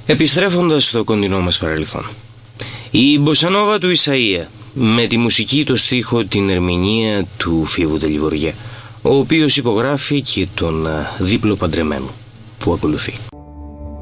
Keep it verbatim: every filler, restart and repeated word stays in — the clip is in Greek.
Επιστρέφοντας στο κοντινό μας παρελθόν, η μποσανόβα του Ισαΐα, με τη μουσική, το στίχο, την ερμηνεία του Φίβου Τελιβοριά, ο οποίος υπογράφει και τον δίπλο παντρεμένο που ακολουθεί.